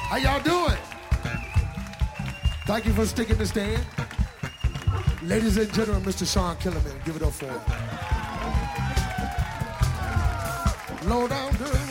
How y'all doing? Thank you for sticking to stand. Ladies and gentlemen, Mr. Sean Killerman, give it up for him. Low down girl.